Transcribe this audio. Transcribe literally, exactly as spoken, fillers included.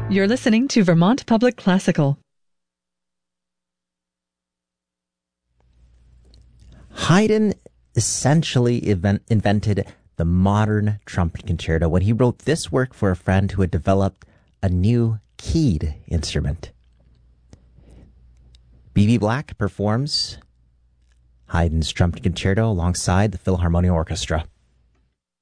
You're listening to Vermont Public Classical. Haydn essentially event- invented the modern trumpet concerto when he wrote this work for a friend who had developed a new keyed instrument. B B Black performs Haydn's trumpet concerto alongside the Philharmonic Orchestra.